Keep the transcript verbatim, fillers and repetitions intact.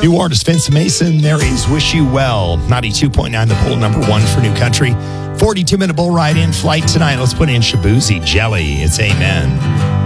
New artist Vince Mason, there is Wish You Well. ninety-two point nine, the poll number one for New Country. forty-two minute bull ride in flight tonight. Let's put in Shabuzi Jelly. It's Amen.